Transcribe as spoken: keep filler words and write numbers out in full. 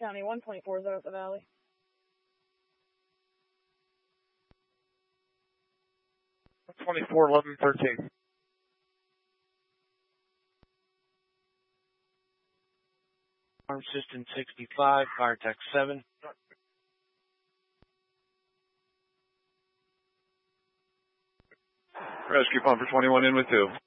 County, one twenty-four is out at the Valley. twenty-four, eleven, thirteen. Arm System sixty-five, Fire Tech seven. Rescue Pumper twenty-one in with two.